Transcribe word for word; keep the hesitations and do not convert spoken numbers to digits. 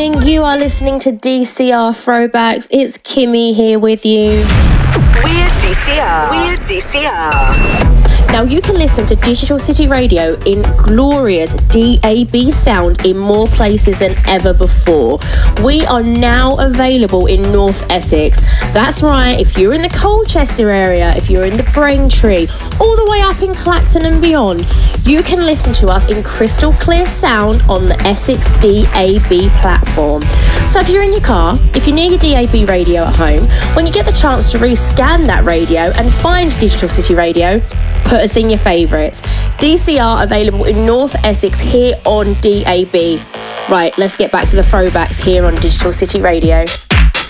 morning. You are listening to D C R Throwbacks. It's Kimmy here with you. We're D C R. We're D C R. Now you can listen to Digital City Radio in glorious D A B sound in more places than ever before. We are now available in North Essex. That's right, if you're in the Colchester area, if you're in the Braintree, all the way up in Clacton and beyond, you can listen to us in crystal clear sound on the Essex D A B platform. So if you're in your car, if you're near your D A B radio at home, when you get the chance to rescan that radio and find Digital City Radio, put us in your favourites. D C R available in North Essex here on D A B. Right, let's get back to the throwbacks here on Digital City Radio.